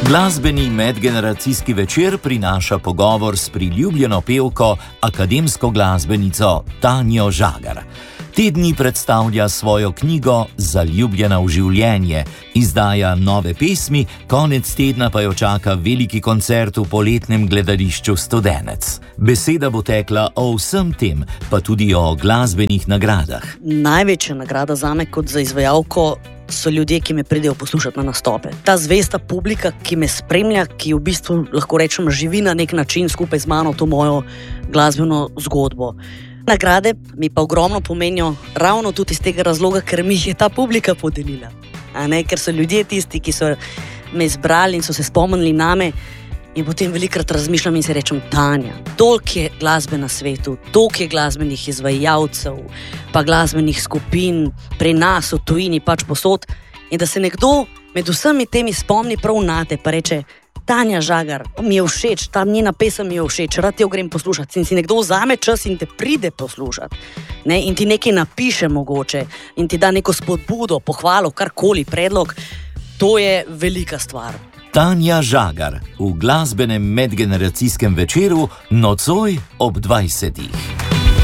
Glasbeni medgeneracijski večer prinaša pogovor s priljubljeno pevko, akademsko glasbenico Tanjo Žagar. Te dni predstavlja svojo knjigo Zaljubljena v življenje, izdaja nove pesmi, konec tedna pa jo čaka veliki koncert v poletnem gledališču Studenec. Beseda bo tekla o vsem tem, pa tudi o glasbenih nagradah. Največja nagrada zame kot za izvajalko so ljudje, ki me pridejo poslušati na nastope. Ta zvesta publika, ki me spremlja, ki v bistvu, lahko rečem, živi na nek način skupaj z mano to mojo glasbeno zgodbo. Nagrade mi pa ogromno pomenijo ravno tudi iz tega razloga, ker mi je ta publika podelila. Ker so ljudje tisti, ki so me izbrali in so se spomnili name, in potem velikokrat razmišljam in se rečem, Tanja, toliko je glasbe na svetu, toliko je glasbenih izvajalcev, pa glasbenih skupin pri nas, v tujini, pač posod, in da se nekdo med vsemi temi spomni prav nate, pa reče, Tanja Žagar, mi je všeč, ta njena pesem mi je všeč, rad jo grem poslušati, in si nekdo vzame čas in te pride poslušati, in ti nekaj napiše mogoče, in ti da neko spodbudo, pohvalo, karkoli, predlog, to je velika stvar. Tanja Žagar v glasbenem medgeneracijskem večeru nocoj ob 20.